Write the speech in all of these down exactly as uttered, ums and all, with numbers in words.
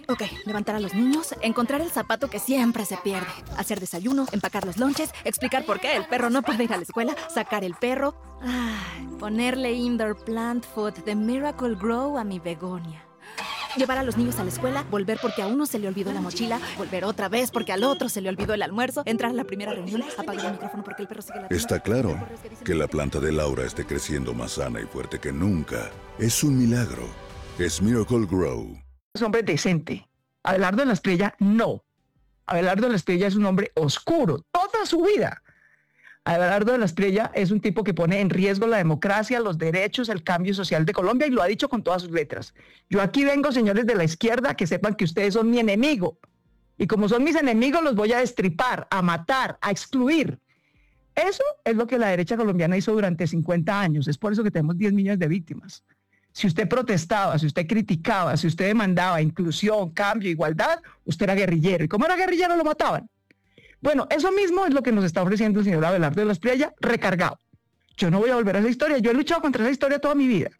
Ok, levantar a los niños, encontrar el zapato que siempre se pierde, hacer desayuno, empacar los lonches, explicar por qué el perro no puede ir a la escuela, sacar el perro, ay, ponerle indoor plant food de Miracle Grow a mi begonia. Llevar a los niños a la escuela, volver porque a uno se le olvidó la mochila, volver otra vez porque al otro se le olvidó el almuerzo, entrar a la primera reunión, apagar el micrófono porque el perro sigue ladrando. Está claro que la planta de Laura esté creciendo más sana y fuerte que nunca. Es un milagro. Es Miracle Grow. Es un hombre decente. Abelardo de la Espriella, no. Abelardo de la Espriella es un hombre oscuro, toda su vida. Abelardo de la Espriella es un tipo que pone en riesgo la democracia, los derechos, el cambio social de Colombia, y lo ha dicho con todas sus letras. Yo aquí vengo, señores de la izquierda, que sepan que ustedes son mi enemigo. Y como son mis enemigos, los voy a destripar, a matar, a excluir. Eso es lo que la derecha colombiana hizo durante cincuenta años. Es por eso que tenemos diez millones de víctimas. Si usted protestaba, si usted criticaba, si usted demandaba inclusión, cambio, igualdad, usted era guerrillero. Y como era guerrillero, lo mataban. Bueno, eso mismo es lo que nos está ofreciendo el señor Abelardo de la Espriella, recargado. Yo no voy a volver a esa historia. Yo he luchado contra esa historia toda mi vida.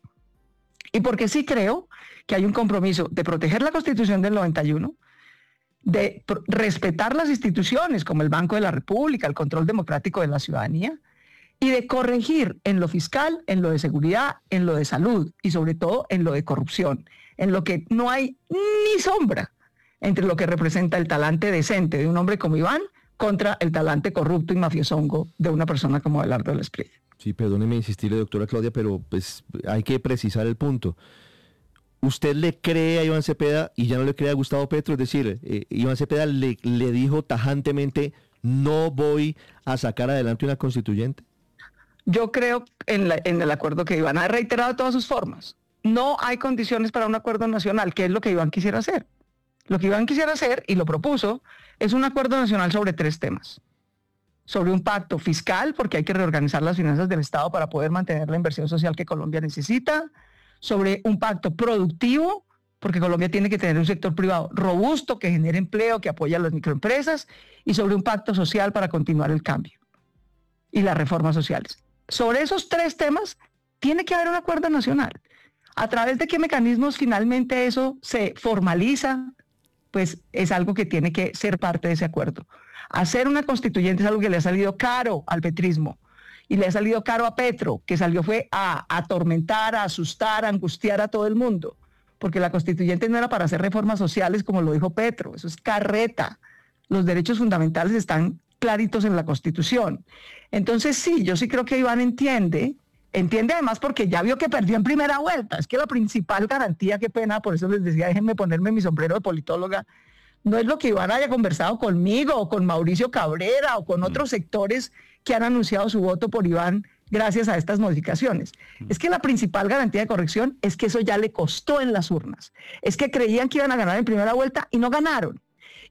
Y porque sí creo que hay un compromiso de proteger la Constitución del noventa y uno, de pr- respetar las instituciones como el Banco de la República, el control democrático de la ciudadanía, y de corregir en lo fiscal, en lo de seguridad, en lo de salud y sobre todo en lo de corrupción, en lo que no hay ni sombra entre lo que representa el talante decente de un hombre como Iván contra el talante corrupto y mafiosongo de una persona como Abelardo de la Espriella. Sí, perdóneme insistirle, doctora Claudia, pero pues hay que precisar el punto. ¿Usted le cree a Iván Cepeda y ya no le cree a Gustavo Petro? Es decir, eh, Iván Cepeda le, le dijo tajantemente, no voy a sacar adelante una constituyente. Yo creo en, la, en el acuerdo que Iván ha reiterado de todas sus formas. No hay condiciones para un acuerdo nacional, que es lo que Iván quisiera hacer. Lo que Iván quisiera hacer, y lo propuso, es un acuerdo nacional sobre tres temas. Sobre un pacto fiscal, porque hay que reorganizar las finanzas del Estado para poder mantener la inversión social que Colombia necesita. Sobre un pacto productivo, porque Colombia tiene que tener un sector privado robusto, que genere empleo, que apoye a las microempresas. Y sobre un pacto social para continuar el cambio y las reformas sociales. Sobre esos tres temas tiene que haber un acuerdo nacional. ¿A través de qué mecanismos finalmente eso se formaliza? Pues es algo que tiene que ser parte de ese acuerdo. Hacer una constituyente es algo que le ha salido caro al petrismo y le ha salido caro a Petro, que salió fue a, a atormentar, a asustar, a angustiar a todo el mundo, porque la constituyente no era para hacer reformas sociales como lo dijo Petro, eso es carreta. Los derechos fundamentales están claritos en la Constitución. Entonces sí, yo sí creo que Iván entiende, entiende además porque ya vio que perdió en primera vuelta. Es que la principal garantía, qué pena, por eso les decía, déjenme ponerme mi sombrero de politóloga, no es lo que Iván haya conversado conmigo o con Mauricio Cabrera o con otros sectores que han anunciado su voto por Iván gracias a estas modificaciones. Es que la principal garantía de corrección es que eso ya le costó en las urnas. Es que creían que iban a ganar en primera vuelta y no ganaron.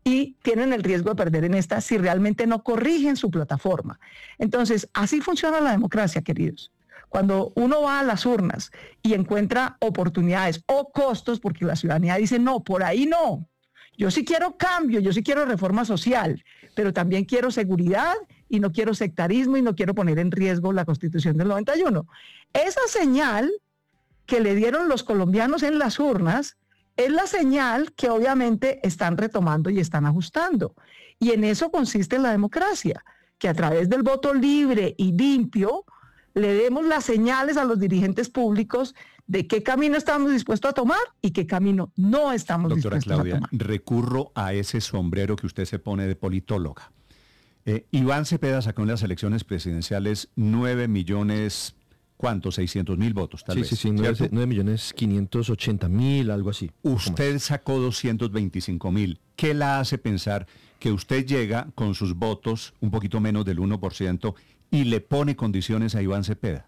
Y tienen el riesgo de perder en esta si realmente no corrigen su plataforma. Entonces, así funciona la democracia, queridos. Cuando uno va a las urnas y encuentra oportunidades o costos, porque la ciudadanía dice, no, por ahí no. Yo sí quiero cambio, yo sí quiero reforma social, pero también quiero seguridad y no quiero sectarismo y no quiero poner en riesgo la Constitución del noventa y uno. Esa señal que le dieron los colombianos en las urnas es la señal que obviamente están retomando y están ajustando. Y en eso consiste la democracia, que a través del voto libre y limpio le demos las señales a los dirigentes públicos de qué camino estamos dispuestos a tomar y qué camino no estamos Doctora dispuestos Claudia, a tomar. recurro a ese sombrero que usted se pone de politóloga. Eh, Iván Cepeda sacó en las elecciones presidenciales nueve millones... ¿Cuántos? seiscientos mil votos, tal sí, vez. Sí, sí, sí, nueve millones quinientos ochenta mil, algo así. Usted sacó doscientos veinticinco mil. ¿Qué la hace pensar que usted llega con sus votos, un poquito menos del uno por ciento, y le pone condiciones a Iván Cepeda?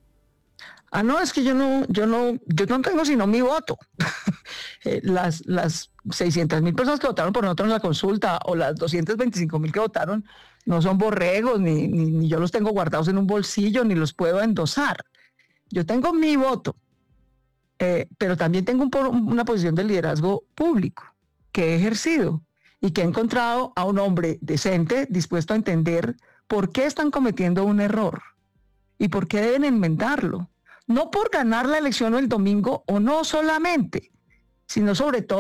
Ah, no, es que yo no, yo no, yo no tengo sino mi voto. eh, las, las seiscientas mil personas que votaron por nosotros en la consulta o las doscientos veinticinco mil que votaron no son borregos, ni, ni, ni yo los tengo guardados en un bolsillo, ni los puedo endosar. Yo tengo mi voto, eh, pero también tengo un, una posición de liderazgo público que he ejercido y que he encontrado a un hombre decente, dispuesto a entender por qué están cometiendo un error y por qué deben enmendarlo. No por ganar la elección el domingo o no solamente, sino sobre todo